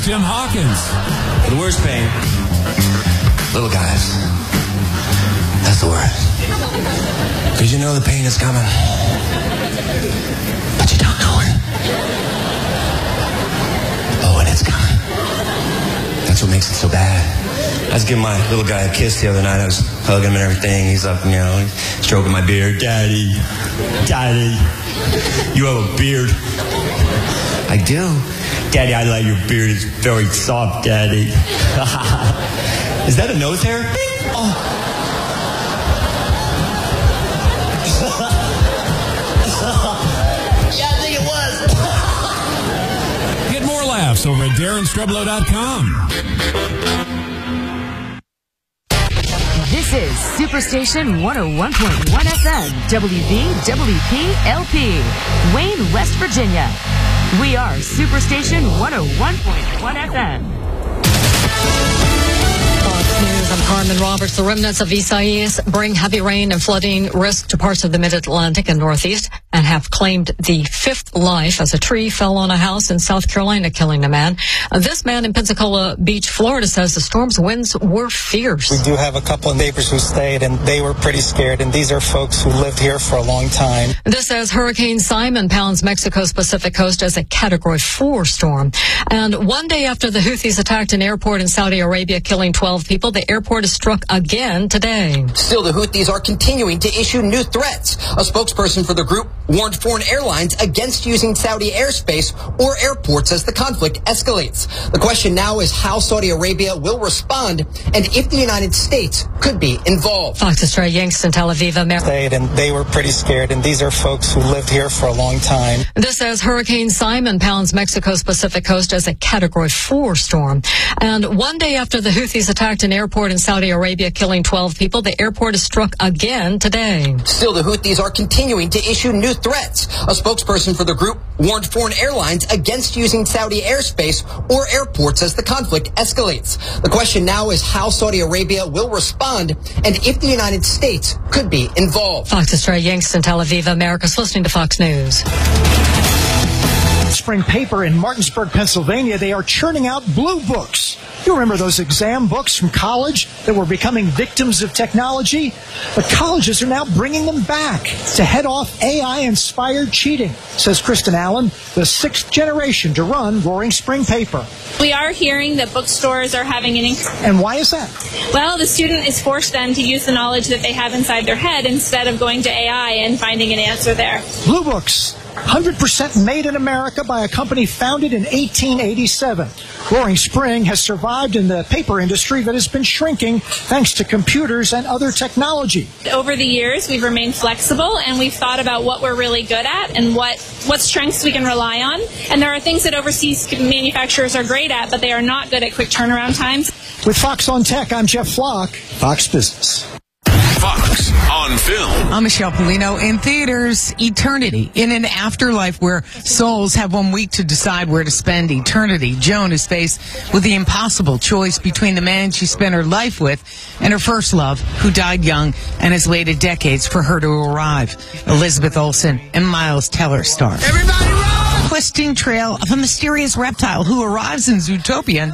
Tim Hawkins. The worst pain, little guys. That's the worst. Because you know the pain is coming, but you don't know it. Oh, and it's coming. That's what makes it so bad. I was giving my little guy a kiss the other night. I was hugging him and everything. He's up, stroking my beard. Daddy, you have a beard. I do. Daddy, I like your beard. It's very soft, Daddy. Is that a nose hair? Oh. Yeah, I think it was. Get more laughs over at DarrenStreblow.com. This is Superstation 101.1 FM, WVWP LP, Wayne, West Virginia. We are Superstation 101.1 FM. Fox News, I'm Carmen Roberts. The remnants of Isaias bring heavy rain and flooding risk to parts of the mid-Atlantic and Northeast and have claimed the fifth life as a tree fell on a house in South Carolina, killing a man. This man in Pensacola Beach, Florida, says the storm's winds were fierce. We do have a couple of neighbors who stayed, and they were pretty scared, and these are folks who lived here for a long time. This as Hurricane Simon pounds Mexico's Pacific coast as a Category 4 storm. And one day after the Houthis attacked an airport in Saudi Arabia, killing 12 people, the airport is struck again today. Still, the Houthis are continuing to issue new threats. A spokesperson for the group warned foreign airlines against using Saudi airspace or airports as the conflict escalates. The question now is how Saudi Arabia will respond and if the United States could be involved. Fox's Trey Yanks in Tel Aviv, America. And they were pretty scared, and these are folks who lived here for a long time. This as Hurricane Simon pounds Mexico's Pacific coast as a Category 4 storm. And one day after the Houthis attacked an airport in Saudi Arabia, killing 12 people, the airport is struck again today. Still, the Houthis are continuing to issue new threats. A spokesperson for the group warned foreign airlines against using Saudi airspace or airports as the conflict escalates. The question now is how Saudi Arabia will respond and if the United States could be involved. Fox's Trey Yanks in Tel Aviv, America's listening to Fox News. Spring paper in Martinsburg, Pennsylvania, they are churning out blue books. You remember those exam books from college that were becoming victims of technology? But colleges are now bringing them back to head off AI-inspired cheating, says Kristen Allen, the sixth generation to run Roaring Spring Paper. We are hearing that bookstores are having an increase. And why is that? Well, the student is forced then to use the knowledge that they have inside their head instead of going to AI and finding an answer there. Blue books, 100% made in America by a company founded in 1887. Roaring Spring has survived in the paper industry that has been shrinking thanks to computers and other technology. Over the years, we've remained flexible, and we've thought about what we're really good at and what strengths we can rely on. And there are things that overseas manufacturers are great at, but they are not good at quick turnaround times. With Fox on Tech, I'm Jeff Flock, Fox Business. Fox on Film. I'm Michelle Polino. In theaters, Eternity. In an afterlife where souls have 1 week to decide where to spend eternity, Joan is faced with the impossible choice between the man she spent her life with and her first love, who died young and has waited decades for her to arrive. Elizabeth Olsen and Miles Teller star. Everybody run! Twisting trail of a mysterious reptile who arrives in Zootopia